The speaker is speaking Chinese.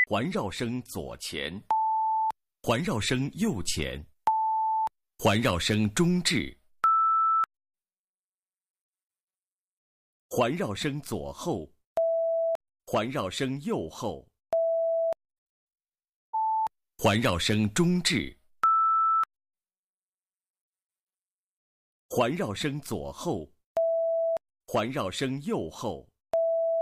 环绕声左前，环绕声右前，环绕声中置，环绕声左后，环绕声右后，环绕声中置，环绕声左后，环绕声右后。